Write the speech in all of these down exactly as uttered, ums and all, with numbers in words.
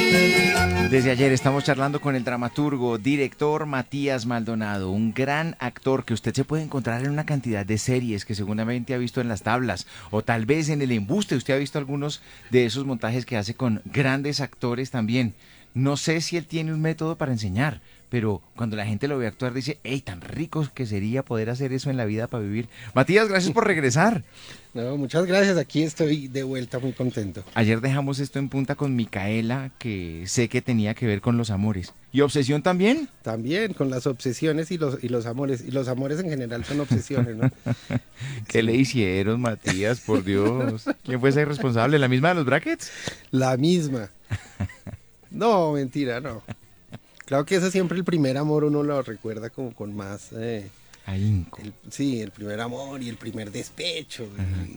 Desde ayer estamos charlando con el dramaturgo, director Matías Maldonado, un gran actor que usted se puede encontrar en una cantidad de series que seguramente ha visto en las tablas o tal vez en el embuste. Usted ha visto algunos de esos montajes que hace con grandes actores también. No sé si él tiene un método para enseñar, pero cuando la gente lo ve actuar dice, ¡ey, tan rico que sería poder hacer eso en la vida para vivir! Matías, gracias por regresar. No, muchas gracias, aquí estoy de vuelta muy contento. Ayer dejamos esto en punta con Micaela, que sé que tenía que ver con los amores. ¿Y obsesión también? También con las obsesiones y los, y los amores, y los amores en general son obsesiones, ¿no? ¿Qué le hicieron, Matías? Por Dios. ¿Quién fue ese responsable? ¿La misma de los brackets? La misma. No, mentira, no. Claro que eso siempre el primer amor uno lo recuerda como con más... Eh, Ahínco. el, sí, el primer amor y el primer despecho.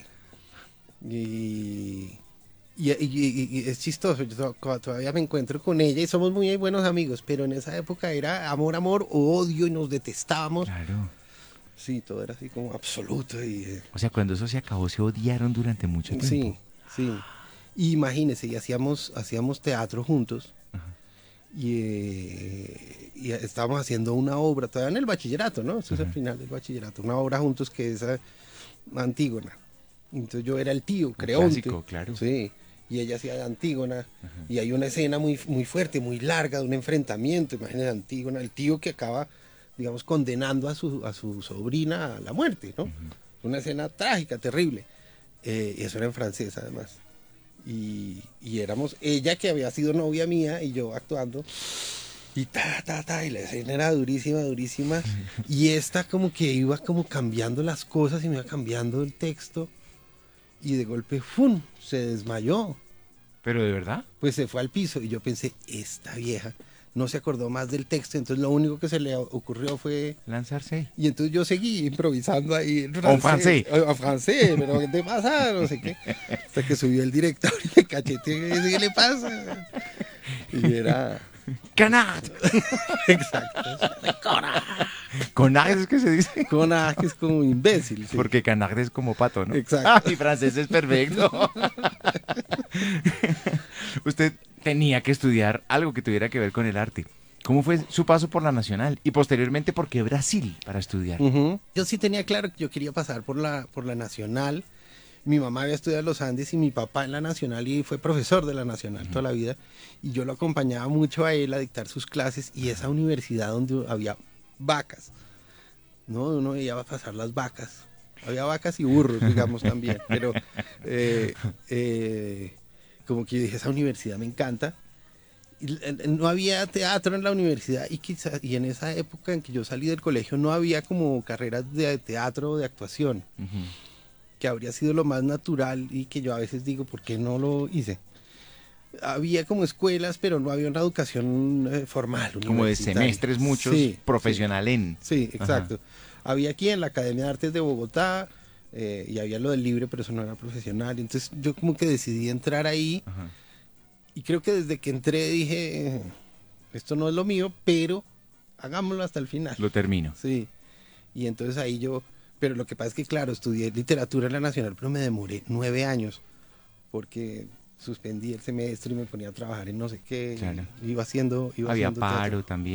Y, y, y, y- y es chistoso, yo to- todavía me encuentro con ella y somos muy buenos amigos, pero en esa época era amor, amor o odio y nos detestábamos. Claro. Sí, todo era así como absoluto y... eh, O sea, cuando eso se acabó, se odiaron durante mucho tiempo. sí, sí. Y imagínese, y hacíamos, hacíamos teatro juntos. Y, eh, y estábamos haciendo una obra, todavía en el bachillerato, ¿no? Eso es el final del bachillerato, una obra juntos que es eh, Antígona. Entonces yo era el tío, Creonte. Clásico, claro. Sí, y ella hacía de Antígona. Y hay una escena muy, muy fuerte, muy larga, de un enfrentamiento. Imagínense Antígona, el tío que acaba, digamos, condenando a su, a su sobrina a la muerte, ¿no? Una escena trágica, terrible. Eh, y eso era en francés, además. Y, y éramos ella que había sido novia mía y yo actuando y ta, ta, ta, y la escena era durísima, durísima y esta como que iba como cambiando las cosas y me iba cambiando el texto y de golpe ¡fum! Se desmayó, ¿Pero de verdad? pues se fue al piso y yo pensé, esta vieja no se acordó más del texto, entonces lo único que se le ocurrió fue... Lanzarse. Y entonces yo seguí improvisando ahí en En francés. En francés, pero ¿qué te pasa? No sé qué. Hasta que subió el director y me cacheteó y me dice, ¿qué le pasa? Y era... ¡Canard! Exacto. Conard es que se dice. Con A, que es como imbécil. Sí. Porque canard es como pato, ¿no? Exacto. Ah, mi francés es perfecto. Usted tenía que estudiar algo que tuviera que ver con el arte. ¿Cómo fue su paso por la Nacional? Y posteriormente, ¿por qué Brasil para estudiar? Uh-huh. Yo sí tenía claro que yo quería pasar por la, por la Nacional. Mi mamá había estudiado en los Andes y mi papá en la Nacional y fue profesor de la Nacional uh-huh. toda la vida. Y yo lo acompañaba mucho a él a dictar sus clases y esa universidad donde había vacas, ¿no? Uno iba a pasar las vacas. Había vacas y burros, digamos, también. Pero eh, eh, como que yo dije, esa universidad me encanta. Y no había teatro en la universidad y, quizá, y en esa época en que yo salí del colegio no había como carreras de teatro o de actuación. Uh-huh. Que habría sido lo más natural y que yo a veces digo, ¿por qué no lo hice? Había como escuelas, pero no había una educación eh, formal. Como de semestres muchos, sí, profesional sí, en... Sí, exacto. Ajá. Había aquí en la Academia de Artes de Bogotá eh, y había lo del libre, pero eso no era profesional. Entonces yo como que decidí entrar ahí. Ajá. Y creo que desde que entré dije, esto no es lo mío, pero hagámoslo hasta el final. Lo termino. Sí. Y entonces ahí yo... Pero lo que pasa es que, claro, estudié literatura en la Nacional, pero me demoré nueve años, porque suspendí el semestre y me ponía a trabajar en no sé qué, claro. iba haciendo... Iba Había haciendo paro teatro. también.